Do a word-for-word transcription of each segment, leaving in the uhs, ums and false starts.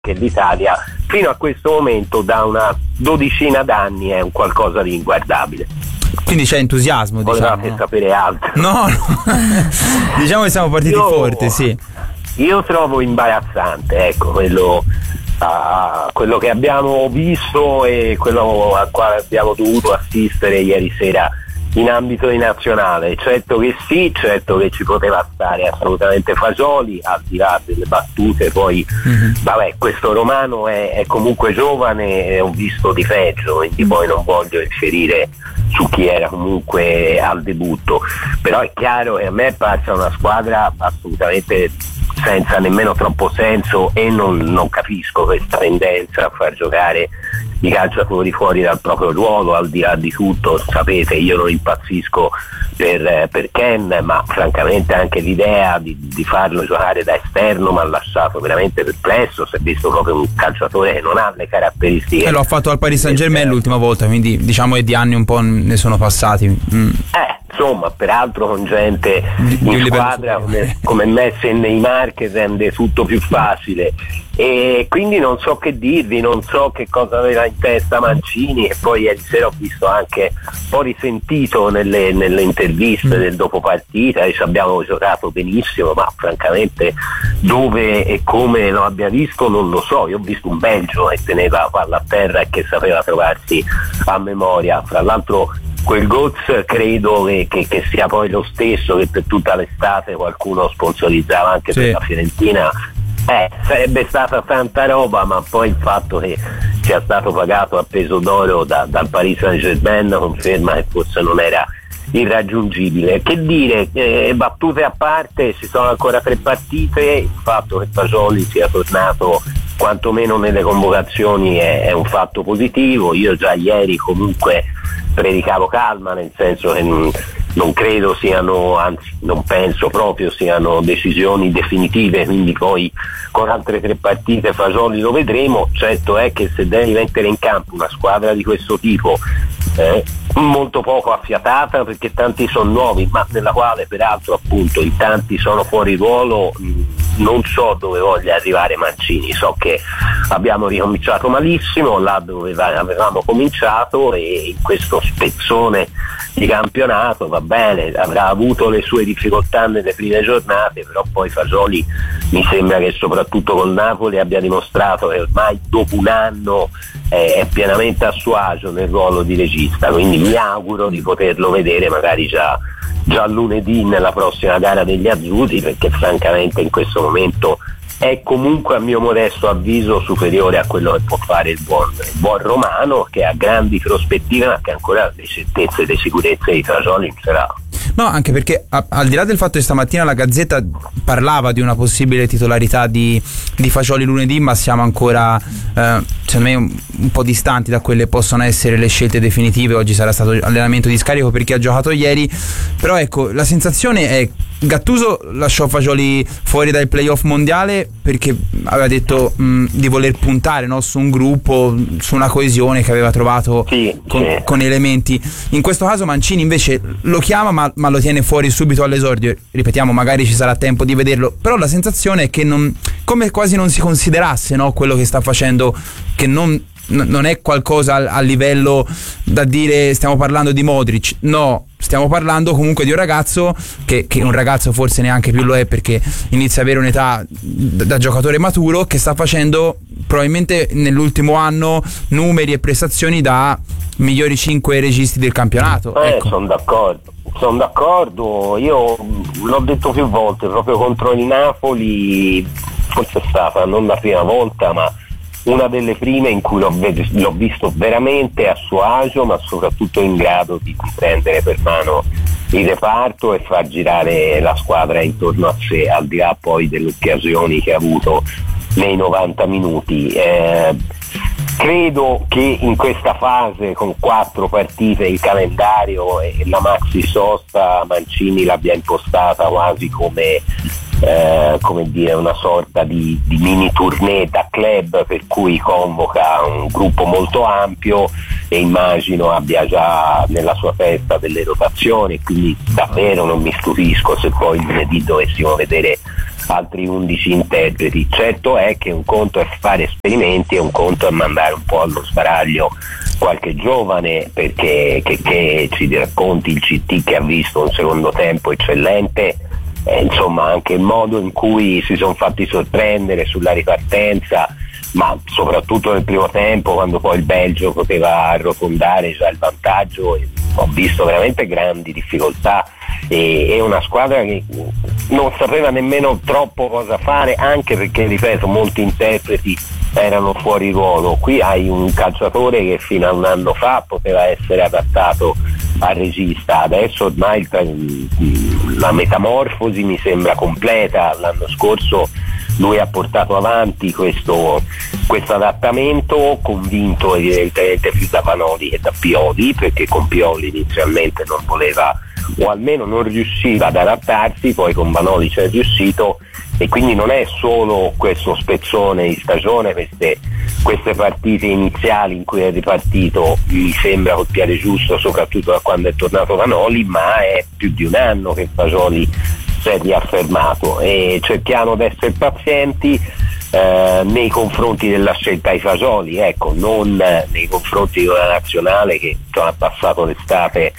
che l'Italia fino a questo momento da una dodicina d'anni è un qualcosa di inguardabile. Quindi c'è entusiasmo, volevate diciamo. sapere altro? No, no. Diciamo che siamo partiti io, forte, sì. Io trovo imbarazzante, ecco, quello, uh, quello che abbiamo visto e quello al quale abbiamo dovuto assistere ieri sera in ambito nazionale. Certo che sì, certo che ci poteva stare assolutamente Fagioli, al di là delle battute, poi mm-hmm. vabbè, questo romano è, è comunque giovane e ho visto di peggio, quindi poi non voglio inferire su chi era comunque al debutto, però è chiaro che a me è parsa una squadra assolutamente senza nemmeno troppo senso e non, non capisco questa tendenza a far giocare i calciatori fuori dal proprio ruolo. Al di là di tutto, sapete, io non impazzisco per, per Ken, ma francamente anche l'idea di, di farlo giocare da esterno mi ha lasciato veramente perplesso. Si è visto proprio un calciatore che non ha le caratteristiche. E lo ha fatto al Paris Saint-Germain l'ultima volta, quindi diciamo che di anni un po' ne sono passati. Mm. Eh, insomma, peraltro con gente in squadra come, come Messi e Neymar, che rende tutto più facile. E quindi non so che dirvi, non so che cosa aveva in testa Mancini, e poi ieri sera ho visto anche un po' risentito nelle, nelle interviste del dopo partita, e ci abbiamo giocato benissimo, ma francamente dove e come lo abbia visto non lo so. Io ho visto un Belgio che teneva la palla a terra e che sapeva trovarsi a memoria. Fra l'altro quel Goz credo che, che, che sia poi lo stesso che per tutta l'estate qualcuno sponsorizzava anche sì. per la Fiorentina. Eh, sarebbe stata tanta roba, ma poi il fatto che sia stato pagato a peso d'oro da, dal Paris Saint-Germain conferma che forse non era irraggiungibile. Che dire, eh, battute a parte, ci sono ancora tre partite, il fatto che Fagioli sia tornato quantomeno nelle convocazioni è, è un fatto positivo. Io già ieri comunque predicavo calma, nel senso che non, non credo siano, anzi non penso proprio siano decisioni definitive, quindi poi con altre tre partite Fagioli lo vedremo. Certo è che se devi mettere in campo una squadra di questo tipo eh, molto poco affiatata, perché tanti sono nuovi, ma nella quale peraltro appunto in tanti sono fuori ruolo, non so dove voglia arrivare Mancini. So che abbiamo ricominciato malissimo là dove avevamo cominciato, e in questo spezzone di campionato va bene, avrà avuto le sue difficoltà nelle prime giornate, però poi Fagioli mi sembra che soprattutto col Napoli abbia dimostrato che ormai dopo un anno eh, è pienamente a suo agio nel ruolo di regista, quindi mi auguro di poterlo vedere magari già già lunedì nella prossima gara degli azzurri, perché francamente in questo momento è comunque a mio modesto avviso superiore a quello che può fare il buon, il buon Romano, che ha grandi prospettive ma che ancora le certezze e le sicurezze di Fagioli non ce l'ha. No, anche perché a, al di là del fatto che stamattina la Gazzetta parlava di una possibile titolarità di, di Fagioli lunedì, ma siamo ancora eh, secondo me un, un po' distanti da quelle possono essere le scelte definitive. Oggi sarà stato allenamento di scarico per chi ha giocato ieri, però ecco, la sensazione è Gattuso lasciò Fagioli fuori dal playoff mondiale perché aveva detto mh, di voler puntare, no, su un gruppo, su una coesione che aveva trovato sì, con, sì. con elementi. In questo caso Mancini invece lo chiama ma, ma lo tiene fuori subito all'esordio. Ripetiamo, magari ci sarà tempo di vederlo, però la sensazione è che non, come quasi non si considerasse, no, quello che sta facendo, che non non è qualcosa a livello da dire stiamo parlando di Modric, no, stiamo parlando comunque di un ragazzo che, che un ragazzo forse neanche più lo è, perché inizia ad avere un'età da, da giocatore maturo, che sta facendo probabilmente nell'ultimo anno numeri e prestazioni da migliori cinque registi del campionato. Eh, ecco. sono d'accordo, sono d'accordo, io l'ho detto più volte, proprio contro il Napoli forse è stata non la prima volta ma una delle prime in cui l'ho, l'ho visto veramente a suo agio, ma soprattutto in grado di, di prendere per mano il reparto e far girare la squadra intorno a sé, al di là poi delle occasioni che ha avuto nei novanta minuti. Eh, credo che in questa fase, con quattro partite in calendario e la maxi sosta, Mancini l'abbia impostata quasi come Eh, come dire una sorta di, di mini tournée da club, per cui convoca un gruppo molto ampio e immagino abbia già nella sua testa delle rotazioni, quindi davvero non mi stupisco se poi lunedì dovessimo vedere altri undici interpreti. Certo è che un conto è fare esperimenti e un conto è mandare un po' allo sbaraglio qualche giovane, perché che, che ci racconti il C T che ha visto un secondo tempo eccellente, eh, insomma anche il modo in cui si sono fatti sorprendere sulla ripartenza, ma soprattutto nel primo tempo, quando poi il Belgio poteva arrotondare già il vantaggio, ho visto veramente grandi difficoltà e è una squadra che non sapeva nemmeno troppo cosa fare, anche perché, ripeto, molti interpreti erano fuori ruolo. Qui hai un calciatore che fino a un anno fa poteva essere adattato al regista, adesso ormai la metamorfosi mi sembra completa. L'anno scorso lui ha portato avanti questo, questo adattamento, convinto evidentemente più da Vanoli che da Pioli, perché con Pioli inizialmente non voleva, o almeno non riusciva ad adattarsi, poi con Vanoli ci è riuscito, e quindi non è solo questo spezzone di stagione, queste, queste partite iniziali in cui è ripartito, mi sembra col piede giusto, soprattutto da quando è tornato Vanoli, ma è più di un anno che Fagioli si è riaffermato, e cerchiamo di essere pazienti eh, nei confronti della scelta ai Fagioli, ecco, non eh, nei confronti di una nazionale che insomma, ha passato l'estate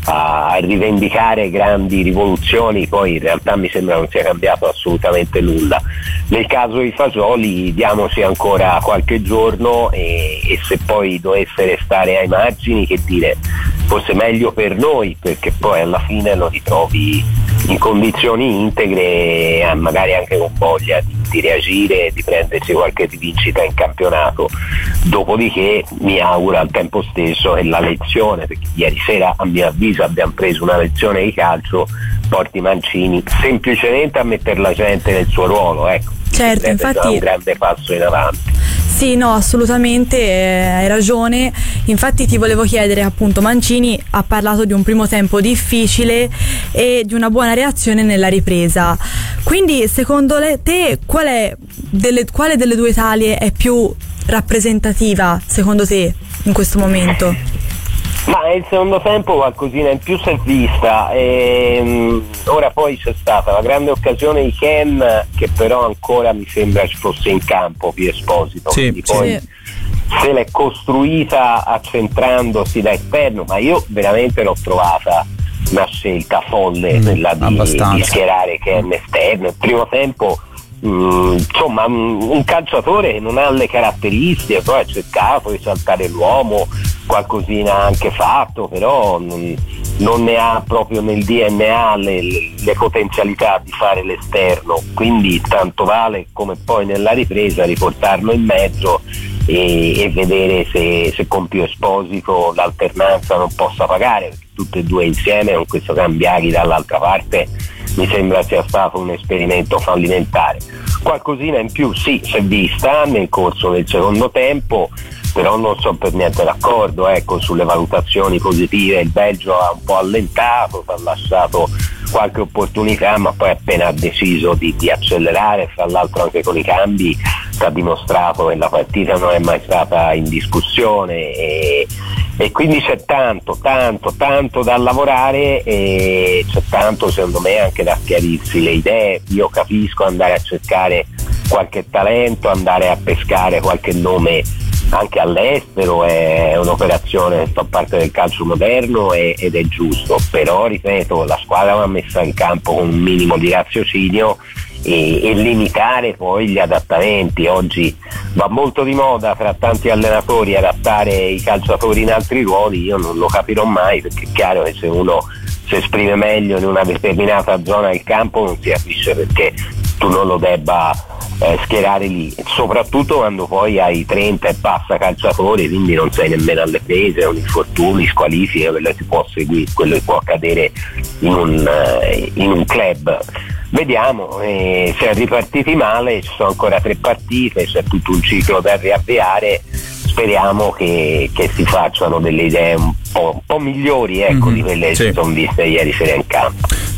a rivendicare grandi rivoluzioni, poi in realtà mi sembra non sia cambiato assolutamente nulla. Nel caso dei Fagioli diamoci ancora qualche giorno e, e se poi dovesse restare ai margini, che dire, forse meglio per noi, perché poi alla fine lo ritrovi in condizioni integre, magari anche con voglia di, di reagire e di prendersi qualche rivincita in campionato. Dopodiché mi auguro al tempo stesso che la lezione, perché ieri sera a mio avviso abbiamo preso una lezione di calcio, porti Mancini semplicemente a mettere la gente nel suo ruolo, ecco. Certo, infatti un grande passo in avanti. Sì, no, assolutamente, eh, hai ragione. Infatti ti volevo chiedere, appunto, Mancini ha parlato di un primo tempo difficile e di una buona reazione nella ripresa. Quindi, secondo te, qual è delle, quale delle due Italie è più rappresentativa, secondo te, in questo momento? Ma il secondo tempo qualcosina in più si è vista, e, ora poi c'è stata la grande occasione di Ken, che però ancora mi sembra ci fosse in campo Pio Esposito, sì, quindi poi sì. se l'è costruita accentrandosi da esterno, ma io veramente l'ho trovata una scelta folle mm, quella di, di schierare Ken esterno. Il primo tempo Mm, insomma un calciatore che non ha le caratteristiche, poi ha cercato di saltare l'uomo, qualcosina ha anche fatto, però non, non ne ha proprio nel D N A le, le potenzialità di fare l'esterno, quindi tanto vale come poi nella ripresa riportarlo in mezzo e, e vedere se, se con Pio Esposito l'alternanza non possa pagare, perché tutte e due insieme con questo Cambiaghi dall'altra parte mi sembra sia stato un esperimento fallimentare. Qualcosina in più sì, si è vista nel corso del secondo tempo, però non sono per niente d'accordo, ecco, sulle valutazioni positive. Il Belgio ha un po' allentato, ha lasciato qualche opportunità, ma poi appena ha deciso di, di accelerare, fra l'altro anche con i cambi, ha dimostrato che la partita non è mai stata in discussione, e, e quindi c'è tanto, tanto, tanto da lavorare, e c'è tanto secondo me anche da chiarirsi le idee. Io capisco andare a cercare qualche talento, andare a pescare qualche nome anche all'estero, è un'operazione che fa parte del calcio moderno e, ed è giusto, però ripeto, la squadra va messa in campo con un minimo di raziocinio e, e limitare poi gli adattamenti. Oggi va molto di moda tra tanti allenatori adattare i calciatori in altri ruoli, io non lo capirò mai, perché è chiaro che se uno si esprime meglio in una determinata zona del campo non si capisce perché tu non lo debba eh, schierare lì, soprattutto quando poi hai trenta e passa calciatori, quindi non sei nemmeno alle prese, un infortuni, squalifiche, quello che si può seguire, quello che può accadere in un, uh, in un club. Vediamo, eh, si è ripartiti male, ci sono ancora tre partite, c'è tutto un ciclo da riavviare, speriamo che, che si facciano delle idee un po', un po' migliori, ecco, mm-hmm, di quelle che sì. si sono viste ieri sera in campo.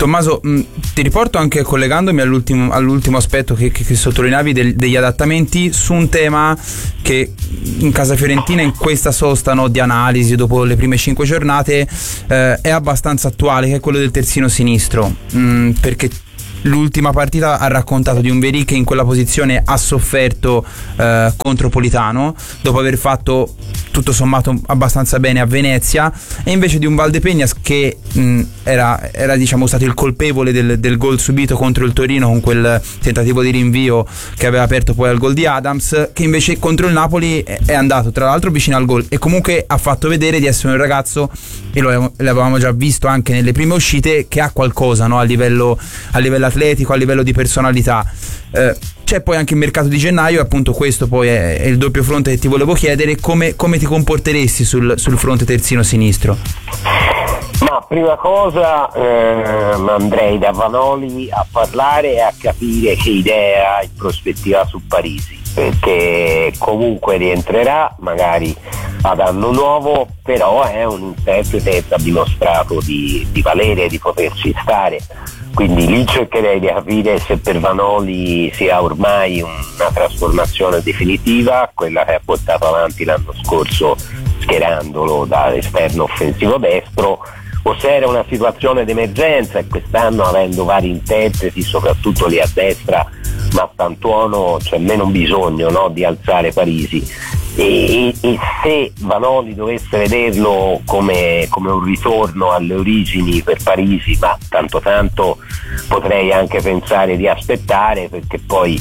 Tommaso, mh, ti riporto anche, collegandomi all'ultimo, all'ultimo aspetto che, che, che sottolineavi del, degli adattamenti, su un tema che in casa fiorentina in questa sosta, no, di analisi dopo le prime cinque giornate eh, è abbastanza attuale, che è quello del terzino sinistro, mh, perché l'ultima partita ha raccontato di un Vieri che in quella posizione ha sofferto eh, contro Politano dopo aver fatto tutto sommato abbastanza bene a Venezia, e invece di un Valdepeñas che mh, era, era diciamo stato il colpevole del, del gol subito contro il Torino con quel tentativo di rinvio che aveva aperto poi al gol di Adams, che invece contro il Napoli è, è andato tra l'altro vicino al gol e comunque ha fatto vedere di essere un ragazzo, e lo l'avevamo già visto anche nelle prime uscite, che ha qualcosa, no, a livello, a livello atletico, a livello di personalità. Eh, c'è poi anche il mercato di gennaio, e appunto questo poi è, è il doppio fronte che ti volevo chiedere: come, come ti comporteresti sul, sul fronte terzino sinistro? Ma prima cosa eh, andrei da Vanoli a parlare e a capire che idea ha in prospettiva su Parisi, perché comunque rientrerà magari ad anno nuovo, però è un interprete che ha dimostrato di, di valere, di poterci stare. Quindi lì cercherei di capire se per Vanoli sia ormai una trasformazione definitiva, quella che ha portato avanti l'anno scorso schierandolo da esterno offensivo destro, o se era una situazione d'emergenza e quest'anno, avendo vari interpreti, soprattutto lì a destra, ma Tantuono c'è meno bisogno, no, di alzare Parisi. E, e, e se Vanoli dovesse vederlo come, come un ritorno alle origini per Parisi, ma tanto tanto potrei anche pensare di aspettare, perché poi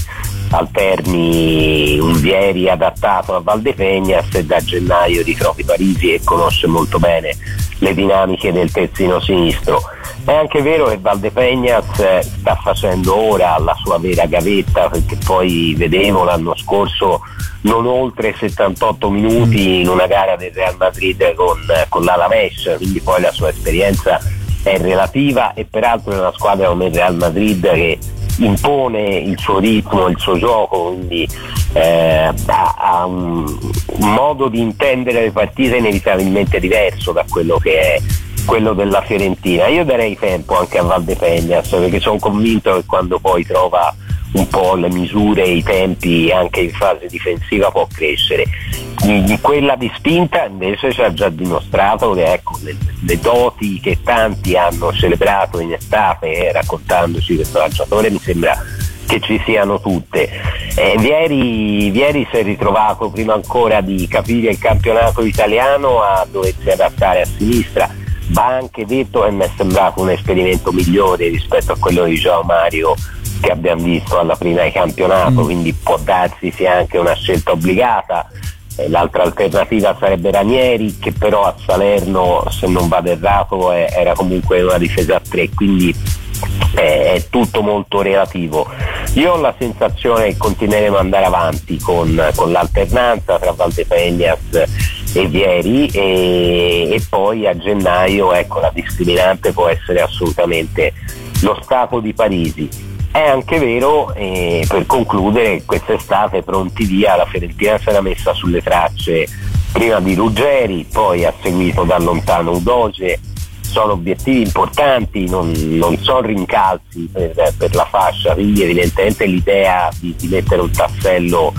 alterni un Vieri adattato a Valdepeñas e da gennaio ritrovi Parisi, e conosce molto bene le dinamiche del terzino sinistro. È anche vero che Valdepeñas sta facendo ora la sua vera gavetta, perché poi vedevo l'anno scorso non oltre settantotto minuti in una gara del Real Madrid con, con l'Alaves, quindi poi la sua esperienza è relativa, e peraltro è una squadra come il Real Madrid che impone il suo ritmo, il suo gioco, quindi eh, ha, ha un, un modo di intendere le partite inevitabilmente diverso da quello che è quello della Fiorentina. Io darei tempo anche a Valdepeñas, perché sono convinto che quando poi trova un po' le misure e i tempi anche in fase difensiva può crescere. In quella di spinta invece ci ha già dimostrato che, ecco, le, le doti che tanti hanno celebrato in estate eh, raccontandoci questo calciatore, mi sembra che ci siano tutte. Eh, Vieri, Vieri si è ritrovato, prima ancora di capire il campionato italiano, a doversi adattare a sinistra. Va anche detto che mi è sembrato un esperimento migliore rispetto a quello di João Mario che abbiamo visto alla prima di campionato, mm. quindi può darsi sia anche una scelta obbligata. Eh, l'altra alternativa sarebbe Ranieri, che però a Salerno, se non vado errato, eh, era comunque una difesa a tre, quindi eh, è tutto molto relativo. Io ho la sensazione che continueremo ad andare avanti con, con l'alternanza tra Valdepeñas e Vieri, e, e poi a gennaio, ecco, la discriminante può essere assolutamente lo stato di Parisi. È anche vero, eh, per concludere, che quest'estate pronti via la Fiorentina si era messa sulle tracce prima di Ruggeri, poi ha seguito da lontano Udoge. Sono obiettivi importanti, non, non sono rincalzi per, per la fascia, quindi evidentemente l'idea di, di mettere un tassello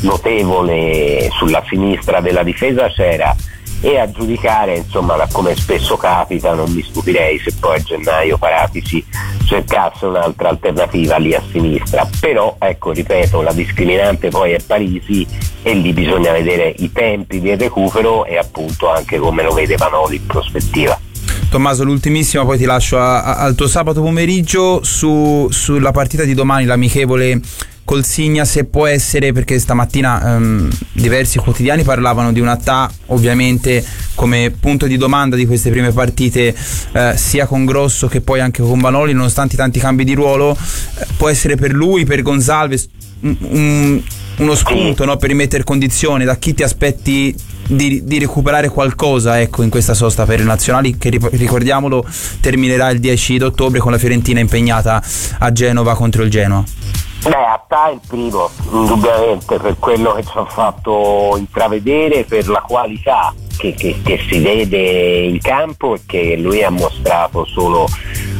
notevole sulla sinistra della difesa c'era, e a giudicare, insomma, da come spesso capita, non mi stupirei se poi a gennaio Paratici cercasse un'altra alternativa lì a sinistra. Però, ecco, ripeto, la discriminante poi è Parisi, e lì bisogna vedere i tempi del recupero e appunto anche come lo vede Vanoli in prospettiva. Tommaso, l'ultimissima, poi ti lascio a, a, al tuo sabato pomeriggio su, sulla partita di domani, l'amichevole col Signa, se può essere, perché stamattina um, diversi quotidiani parlavano di una T A, ovviamente come punto di domanda di queste prime partite, eh, sia con Grosso che poi anche con Vanoli, nonostante i tanti cambi di ruolo, eh, può essere per lui, per Gonzalez, un, un, uno spunto, no, per rimettere condizione. Da chi ti aspetti di, di recuperare qualcosa, ecco, in questa sosta per i nazionali, che ricordiamolo terminerà il dieci d'ottobre con la Fiorentina impegnata a Genova contro il Genoa? Beh, Attà è il primo, indubbiamente, per quello che ci ha fatto intravedere, per la qualità che, che, che si vede in campo e che lui ha mostrato solo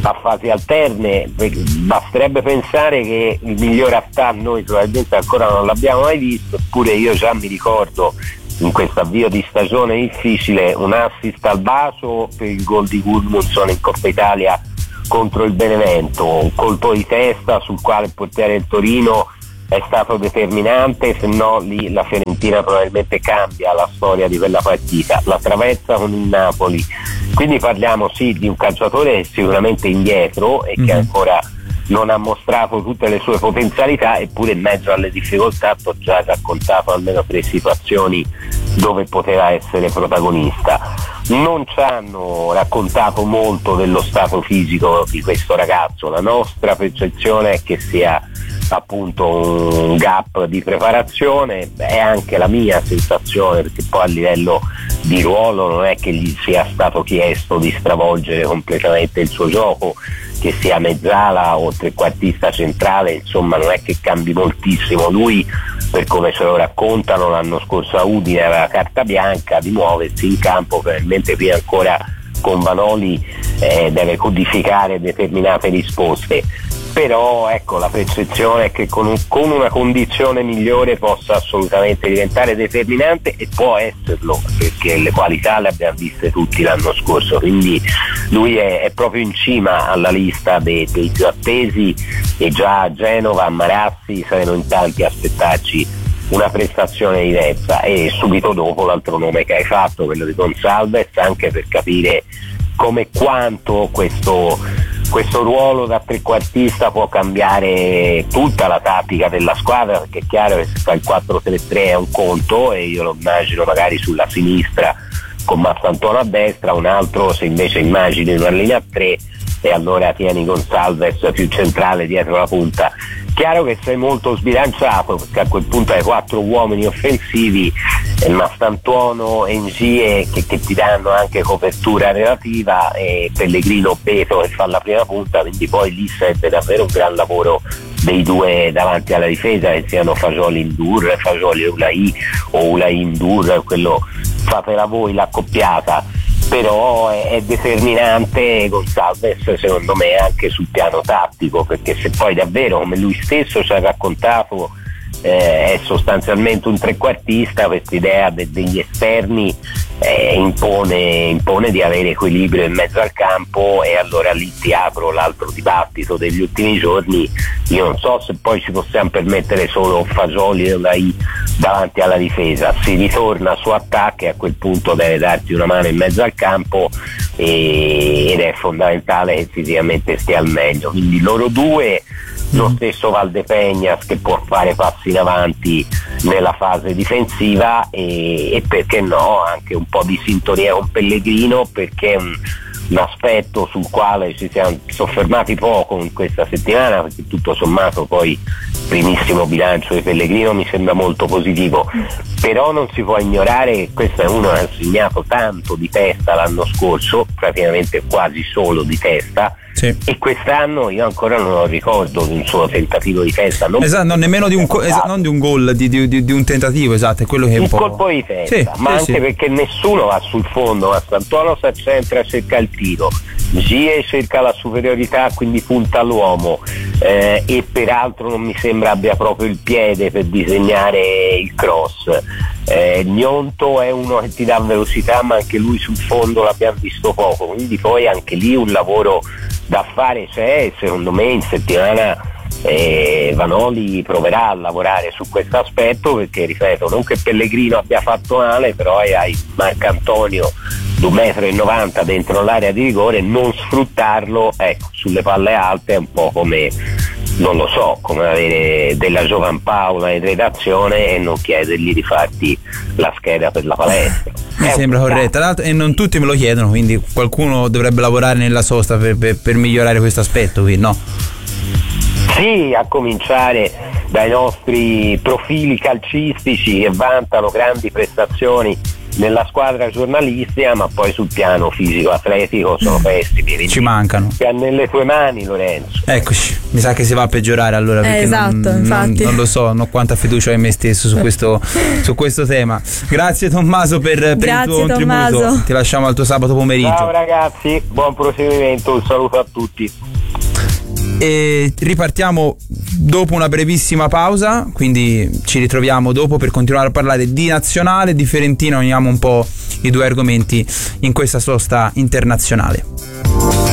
a fasi alterne. Basterebbe pensare che il miglior Haftar noi probabilmente ancora non l'abbiamo mai visto, eppure io già mi ricordo in questo avvio di stagione difficile un assist al bacio per il gol di Gudmundsson in Coppa Italia contro il Benevento, un colpo di testa sul quale il portiere del Torino è stato determinante, se no lì la Fiorentina probabilmente cambia la storia di quella partita, la traversa con il Napoli. Quindi parliamo sì di un calciatore sicuramente indietro e mm-hmm. che ancora non ha mostrato tutte le sue potenzialità, eppure in mezzo alle difficoltà ho già raccontato almeno tre situazioni dove poteva essere protagonista. Non ci hanno raccontato molto dello stato fisico di questo ragazzo, la nostra percezione è che sia appunto un gap di preparazione, è anche la mia sensazione, perché poi a livello di ruolo non è che gli sia stato chiesto di stravolgere completamente il suo gioco, che sia mezzala o trequartista centrale, insomma non è che cambi moltissimo. Lui, per come ce lo raccontano, l'anno scorso a Udine aveva carta bianca di muoversi in campo, probabilmente qui ancora con Vanoli eh, deve codificare determinate risposte, però ecco, la percezione è che con, un, con una condizione migliore possa assolutamente diventare determinante, e può esserlo, perché le qualità le abbiamo viste tutti l'anno scorso, quindi lui è, è proprio in cima alla lista dei, dei più attesi, e già a Genova, a Marazzi, saremo in tanti a aspettarci una prestazione diversa. E subito dopo l'altro nome che hai fatto, quello di Gonçalves, anche per capire come quanto questo questo ruolo da trequartista può cambiare tutta la tattica della squadra, perché è chiaro che se fa il quattro tre tre è un conto, e io lo immagino magari sulla sinistra con Massantuono a destra, un altro se invece immagini una linea a tre e allora tieni Gonçalves più centrale dietro la punta. Chiaro che sei molto sbilanciato, perché a quel punto hai quattro uomini offensivi, eh, Massantuono e Ngie che, che ti danno anche copertura relativa, e Pellegrino Beto che fa la prima punta, quindi poi lì serve davvero un gran lavoro dei due davanti alla difesa, che siano Fagioli Ndour, Fagioli Ulai o Ulai Ndour, quello fatela voi l'accoppiata. Però è, è determinante Gonçalves secondo me anche sul piano tattico, perché se poi davvero, come lui stesso ci ha raccontato, eh, è sostanzialmente un trequartista, questa idea de- degli esterni eh, impone, impone di avere equilibrio in mezzo al campo, e allora lì ti apro l'altro dibattito degli ultimi giorni. Io non so se poi ci possiamo permettere solo Fagioli e Ulai davanti alla difesa, si ritorna su attacco e a quel punto deve darti una mano in mezzo al campo, e, ed è fondamentale che fisicamente stia al meglio. Quindi loro due, lo stesso Valdepeñas che può fare passi in avanti nella fase difensiva, e, e perché no anche un po' di sintonia con Pellegrino, perché è un, un aspetto sul quale ci siamo soffermati poco in questa settimana, perché tutto sommato poi primissimo bilancio di Pellegrino mi sembra molto positivo, però non si può ignorare che questo è uno che ha segnato tanto di testa l'anno scorso, praticamente quasi solo di testa, sì. E quest'anno io ancora non ho ricordo di un suo tentativo di testa, non esatto, non nemmeno di un, co- esatto, non di un gol, di, di, di, di un tentativo, esatto, è quello che è un, un po'... colpo di testa, sì, ma sì, anche sì. Perché nessuno va sul fondo, ma Sant'Uono si accentra, cerca il tiro, Gie cerca la superiorità, quindi punta all'uomo, eh, e peraltro non mi sembra abbia proprio il piede per disegnare il cross. Eh, Gnonto è uno che ti dà velocità, ma anche lui sul fondo l'abbiamo visto poco, quindi poi anche lì un lavoro da fare c'è, e secondo me in settimana eh, Vanoli proverà a lavorare su questo aspetto, perché ripeto, non che Pellegrino abbia fatto male, però hai Marcantonio di un metro e novanta dentro l'area di rigore, non sfruttarlo, ecco, sulle palle alte è un po' come, non lo so, come avere della Giovanpaola in redazione e non chiedergli di farti la scheda per la palestra. Mi sembra corretta, e non tutti me lo chiedono, quindi qualcuno dovrebbe lavorare nella sosta per, per, per migliorare questo aspetto qui, no? Sì, a cominciare dai nostri profili calcistici che vantano grandi prestazioni nella squadra giornalistica, ma poi sul piano fisico atletico sono pessimi. Ci mancano. Che ha nelle tue mani, Lorenzo. Eccoci, mi sa che si va a peggiorare allora, perché eh, esatto, non, infatti. Non, non lo so, non ho quanta fiducia in me stesso su questo, su questo tema. Grazie Tommaso per, per il tuo Tommaso. contributo. Ti lasciamo al tuo sabato pomeriggio. Ciao ragazzi, buon proseguimento, un saluto a tutti. E ripartiamo dopo una brevissima pausa, quindi ci ritroviamo dopo per continuare a parlare di nazionale, di Fiorentina, uniamo un po' i due argomenti in questa sosta internazionale.